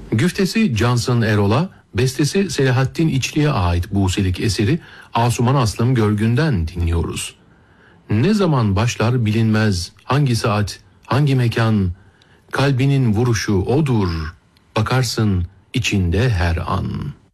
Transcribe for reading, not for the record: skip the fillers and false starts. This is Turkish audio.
Güftesi Cansın Erol'a, bestesi Selahattin İçli'ye ait Buselik eseri Asuman Aslım Görgün'den dinliyoruz. Ne zaman başlar bilinmez, hangi saat, hangi mekan, kalbinin vuruşu odur, bakarsın içinde her an.